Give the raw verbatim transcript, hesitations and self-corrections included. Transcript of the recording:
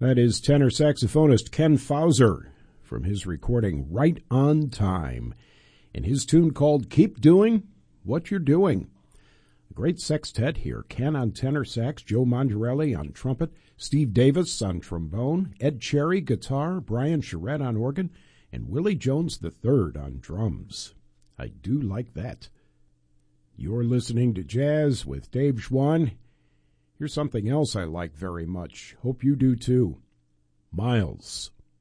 That is tenor saxophonist Ken Fauser from his recording Right on Time and his tune called Keep Doing What You're Doing. A great sextet here. Ken on tenor sax, Joe Mongerelli on trumpet, Steve Davis on trombone, Ed Cherry guitar, Brian Charette on organ, and Willie Jones the third on drums. I do like that. You're listening to Jazz with Dave Schwann. Here's something else I like very much. Hope you do too. Miles.